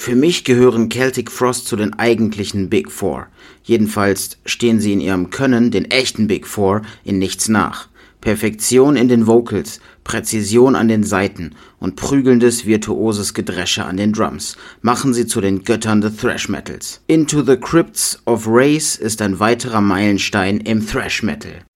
Für mich gehören Celtic Frost zu den eigentlichen Big Four. Jedenfalls stehen sie in ihrem Können den echten Big Four in nichts nach. Perfektion in den Vocals, Präzision an den Saiten und prügelndes virtuoses Gedresche an den Drums machen sie zu den Göttern des Thrash Metals. Into the Crypts of Race ist ein weiterer Meilenstein im Thrash Metal.